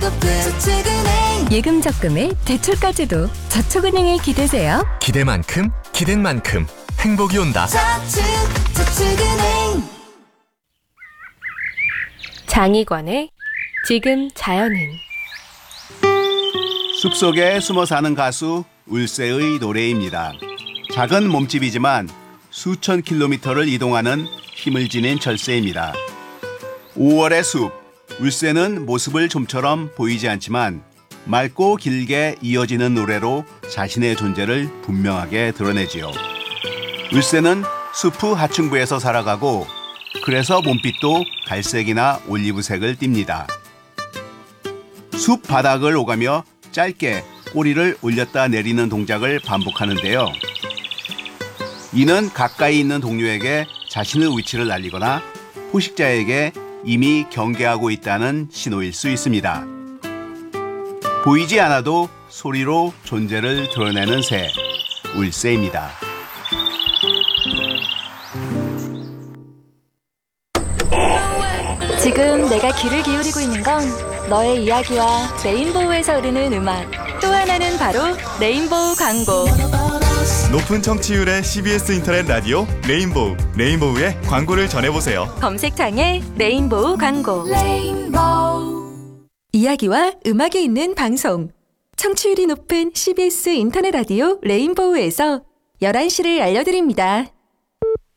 저축은행. 예금 적금에 대출까지도 저축은행에 기대세요. 기대만큼 기댄 만큼 행복이 온다. 저축은행. 장희관의 지금 자연은. 숲속에 숨어 사는 가수 울새의 노래입니다. 작은 몸집이지만 수천 킬로미터를 이동하는 힘을 지닌 철새입니다. 5월의 숲, 울새는 모습을 좀처럼 보이지 않지만 맑고 길게 이어지는 노래로 자신의 존재를 분명하게 드러내지요. 울새는 숲 하층부에서 살아가고 그래서 몸빛도 갈색이나 올리브색을 띱니다. 숲 바닥을 오가며 짧게 꼬리를 올렸다 내리는 동작을 반복하는데요. 이는 가까이 있는 동료에게 자신의 위치를 알리거나 포식자에게 이미 경계하고 있다는 신호일 수 있습니다. 보이지 않아도 소리로 존재를 드러내는 새, 울새입니다. 지금 내가 귀를 기울이고 있는 건 너의 이야기와 레인보우에서 흐르는 음악, 또 하나는 바로 레인보우 광고. 높은 청취율의 CBS 인터넷 라디오 레인보우, 레인보우의 광고를 전해보세요. 검색창에 레인보우 광고. 이야기와 음악이 있는 방송. 청취율이 높은 CBS 인터넷 라디오 레인보우에서 11시를 알려드립니다.